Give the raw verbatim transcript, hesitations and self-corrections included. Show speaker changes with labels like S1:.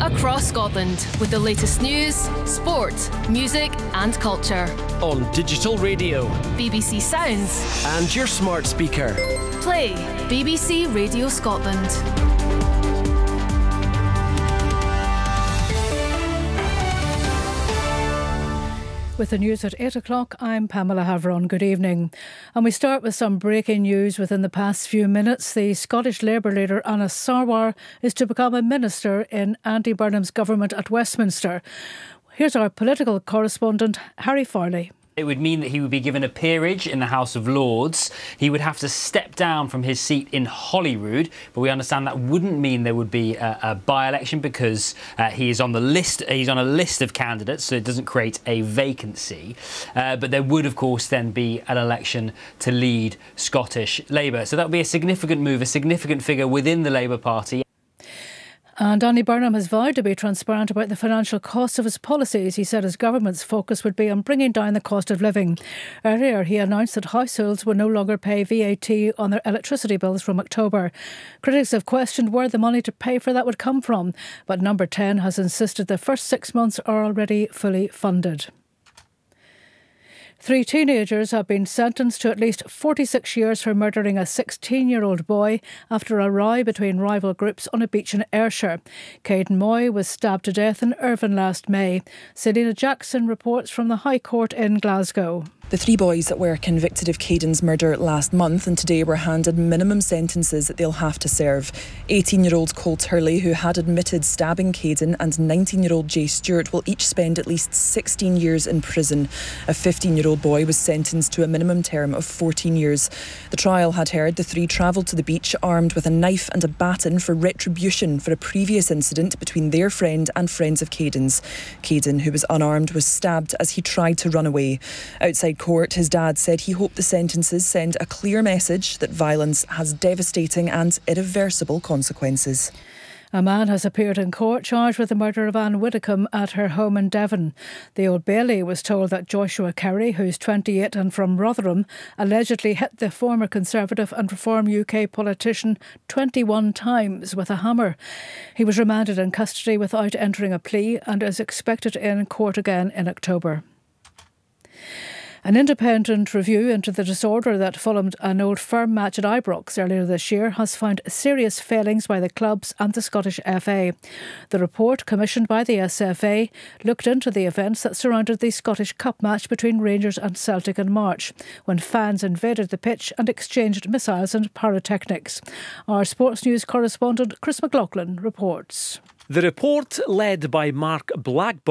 S1: across Scotland with the latest news, sport, music and culture.
S2: On digital radio,
S1: B B C Sounds
S2: and your smart speaker.
S1: Play B B C Radio Scotland.
S3: With the news at eight o'clock, I'm Pamela Havron. Good evening. And we start with some breaking news within the past few minutes. The Scottish Labour leader Anas Sarwar is to become a minister in Andy Burnham's government at Westminster. Here's our political correspondent, Harry Farley.
S4: It would mean that he would be given a peerage in the House of Lords. He would have to step down from his seat in Holyrood, but we understand that wouldn't mean there would be a, a by-election because uh, he is on the list. He's on a list of candidates, so it doesn't create a vacancy. Uh, but there would, of course, then be an election to lead Scottish Labour. So that would be a significant move, a significant figure within the Labour Party.
S3: And Andy Burnham has vowed to be transparent about the financial cost of his policies. He said his government's focus would be on bringing down the cost of living. Earlier, he announced that households would no longer pay V A T on their electricity bills from October. Critics have questioned where the money to pay for that would come from, but Number ten has insisted the first six months are already fully funded. Three teenagers have been sentenced to at least forty-six years for murdering a sixteen-year-old boy after a row between rival groups on a beach in Ayrshire. Caden Moy was stabbed to death in Irvine last May. Selena Jackson reports from the High Court in Glasgow.
S5: The three boys were convicted of Caden's murder last month and today were handed minimum sentences that they'll have to serve. eighteen-year-old Cole Turley, who had admitted stabbing Caden, and nineteen-year-old Jay Stewart will each spend at least sixteen years in prison. A fifteen-year-old boy was sentenced to a minimum term of fourteen years. The trial had heard the three travelled to the beach armed with a knife and a baton for retribution for a previous incident between their friend and friends of Caden's. Caden, who was unarmed, was stabbed as he tried to run away. Outside court, his dad said he hoped the sentences send a clear message that violence has devastating and irreversible consequences.
S3: A man has appeared in court charged with the murder of Anne Widdicombe at her home in Devon. The Old Bailey was told that Joshua Kerry, who's twenty-eight and from Rotherham, allegedly hit the former Conservative and Reform U K politician twenty-one times with a hammer. He was remanded in custody without entering a plea and is expected in court again in October. An independent review into the disorder that followed an Old Firm match at Ibrox earlier this year has found serious failings by the clubs and the Scottish F A. The report, commissioned by the S F A, looked into the events that surrounded the Scottish Cup match between Rangers and Celtic in March, when fans invaded the pitch and exchanged missiles and pyrotechnics. Our sports news correspondent Chris McLaughlin reports.
S2: The report, led by Mark Blackburn,